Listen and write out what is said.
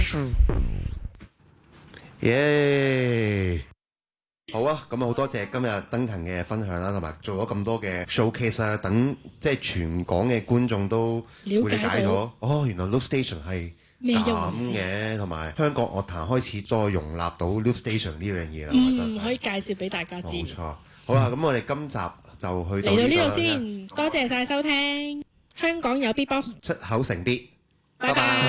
耶！好啊，咁啊好多謝今日登勤嘅分享啦，同埋做咗咁多嘅 showcase 啦，等即係全港嘅觀眾都會理解咗。哦，原來 Loop Station 係咁嘅，同埋香港樂壇開始再容納到 Loop Station 呢樣嘢啦。我覺得可以介紹俾大家知。 冇錯。好啦，咁我哋今集就去到嚟到呢度先，多謝晒收聽。香港有 Beatbox 出口成啲， 拜拜。